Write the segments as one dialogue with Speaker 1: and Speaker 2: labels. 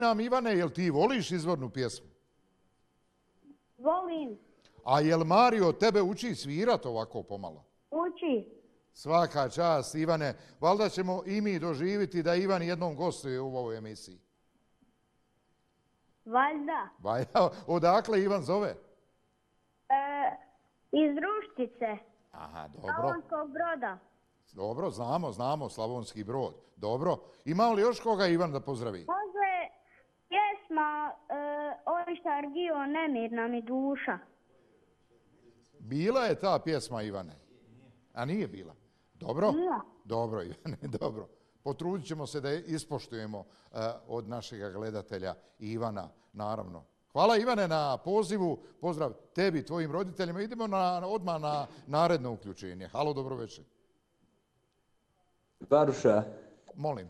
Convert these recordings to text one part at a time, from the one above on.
Speaker 1: nam, Ivane, jel ti voliš izvornu pjesmu?
Speaker 2: Volim.
Speaker 1: A jel Mario tebe uči svirat ovako pomalo?
Speaker 2: Uči.
Speaker 1: Svaka čast, Ivane. Valjda ćemo i mi doživiti da Ivan jednom gostuje u ovoj emisiji.
Speaker 2: Valjda.
Speaker 1: Odakle Ivan zove?
Speaker 2: Iz Ruštice.
Speaker 1: Aha, dobro.
Speaker 2: Slavonskog Broda.
Speaker 1: Dobro, znamo, Slavonski Brod. Dobro. Ima li još koga Ivan da pozdravi?
Speaker 2: Može pjesma Ovištar Gio, Nemirna mi duša.
Speaker 1: Bila je ta pjesma, Ivane? A nije bila? Dobro?
Speaker 2: Bila.
Speaker 1: Dobro, Ivane, dobro. Potrudit ćemo se da je ispoštujemo od našega gledatelja Ivana, naravno. Hvala Ivane na pozivu, pozdrav tebi, tvojim roditeljima. Idemo odmah na naredno uključenje. Halo, dobro večer.
Speaker 3: Baruša.
Speaker 1: Molim.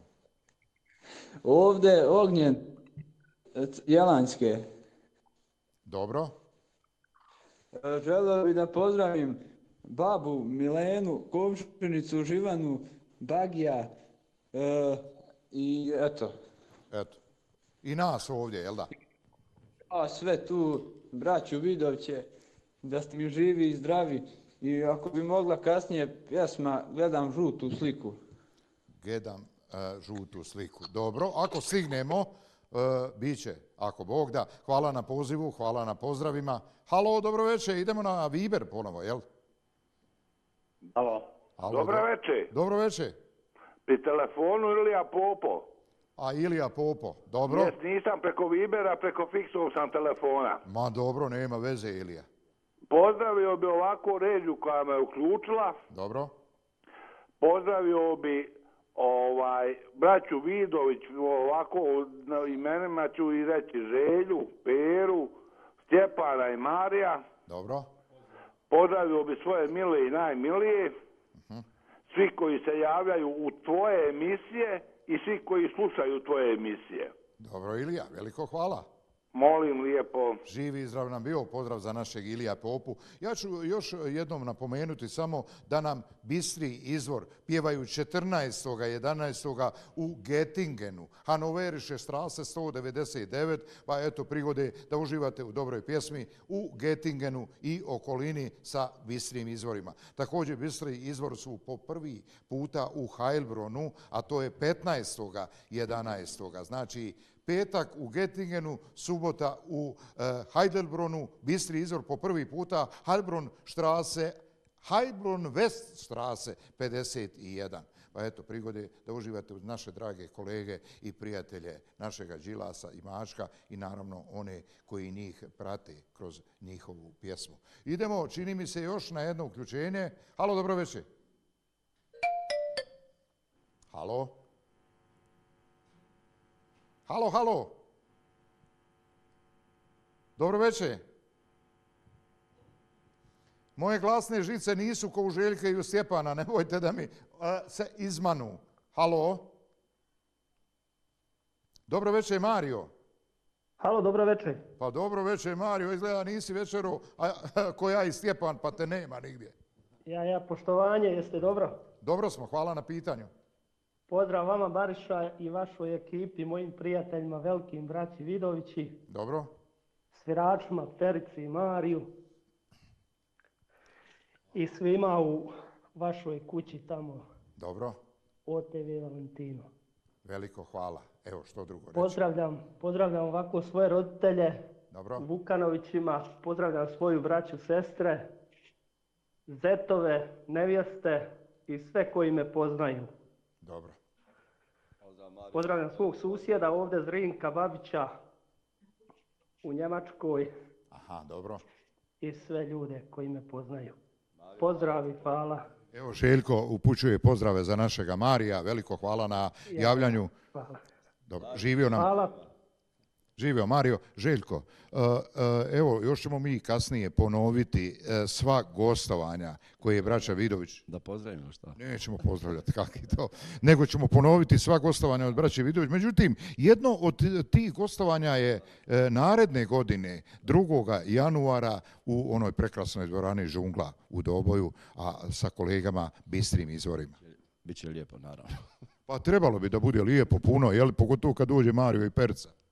Speaker 3: Ovde Ognjen Jelanjske.
Speaker 1: Dobro.
Speaker 3: Želeo bih da pozdravim babu Milenu, komšinicu Živanu, Bagija i eto.
Speaker 1: Eto. I nas ovdje, jel da?
Speaker 3: A sve tu, braću Vidoviće, da ste mi živi i zdravi. I ako bi mogla kasnije pjesma Gledam žutu sliku.
Speaker 1: Gledam žutu sliku. Dobro, ako stignemo, bit će, ako Bog da. Hvala na pozivu, hvala na pozdravima. Halo, dobro večer, idemo na Viber ponovo, jel?
Speaker 4: Halo. Dobro večer.
Speaker 1: Dobro večer.
Speaker 4: Pri telefonu Ilija Popo.
Speaker 1: A Ilija Popo, dobro.
Speaker 4: Jes, nisam preko Vibera, preko fiksovog sam telefona.
Speaker 1: Ma dobro, nema veze, Ilija.
Speaker 4: Pozdravio bi ovako ređu koja me uključila.
Speaker 1: Dobro.
Speaker 4: Pozdravio bi braću Vidović, ovako imenima ću i reći Želju, Peru, Stjepana i Marija.
Speaker 1: Dobro.
Speaker 4: Pozdravio bi svoje mile i najmilije. Svi koji se javljaju u tvoje emisije i svi koji slušaju tvoje emisije.
Speaker 1: Dobro, Ilija, veliko hvala.
Speaker 4: Molim lijepo.
Speaker 1: Živi i zdrav nam bio, pozdrav za našeg Ilija Popu. Ja ću još jednom napomenuti samo da nam Bistri izvor pjevaju 14.11. u Gettingenu, Hannoverische Straße 199, pa eto prigode da uživate u dobroj pjesmi u Gettingenu i okolini sa Bistrim izvorima. Također Bistri izvor su po prvi puta u Heilbronu, a to je 15.11. Znači, petak u Gettingenu, subota u Heidelbronu, Bistri izvor po prvi puta, Heilbron West Straße 51. Pa eto, prigode da uživate uz naše drage kolege i prijatelje našega Đilasa i Mačka i naravno one koji njih prate kroz njihovu pjesmu. Idemo, čini mi se, još na jedno uključenje. Halo, dobro večer. Halo. Halo, halo. Dobro večer. Moje glasne žice nisu ko u Željka i u Stjepana, nemojte da mi se izmanu. Halo. Dobro večer, Mario.
Speaker 5: Halo, dobro večer.
Speaker 1: Pa dobro večer, Mario. Izgleda nisi večero ko ja i Stjepan, pa te nema nigdje.
Speaker 5: Ja, poštovanje, jeste dobro?
Speaker 1: Dobro smo, hvala na pitanju.
Speaker 5: Pozdrav vama, Bariša, i vašoj ekipi, mojim prijateljima, velikim braći Vidovići.
Speaker 1: Dobro.
Speaker 5: Sviračima, Perici i Mariju. I svima u vašoj kući tamo.
Speaker 1: Dobro.
Speaker 5: OTV Valentino.
Speaker 1: Veliko hvala. Evo što drugo reći.
Speaker 5: Pozdravljam ovako svoje roditelje.
Speaker 1: Dobro.
Speaker 5: Vukanovićima. Pozdravljam svoju braću, sestre, zetove, nevjeste i sve koji me poznaju.
Speaker 1: Dobro.
Speaker 5: Pozdravljam svog susjeda ovdje, Zrinka Babića u Njemačkoj.
Speaker 1: Aha, dobro.
Speaker 5: I sve ljude koji me poznaju. Pozdrav i hvala.
Speaker 1: Evo, Željko upućuje pozdrave za našega Marija. Veliko hvala na javljanju.
Speaker 5: Hvala.
Speaker 1: Dobro, živio nam.
Speaker 5: Hvala.
Speaker 1: Živio Mario. Željko, evo, još ćemo mi kasnije ponoviti sva gostovanja koje je braća Vidović.
Speaker 6: Da pozdravimo šta?
Speaker 1: Nećemo pozdravljati, kak je to. Nego ćemo ponoviti sva gostovanja od braće Vidović. Međutim, jedno od tih gostovanja je naredne godine, 2. januara, u onoj prekrasnoj dvorani Žungla u Doboju, a sa kolegama Bistrim izvorima.
Speaker 6: Biće lijepo, naravno.
Speaker 1: Pa trebalo bi da bude lijepo, puno, jel? Pogotovo kad dođe Mario i Perca.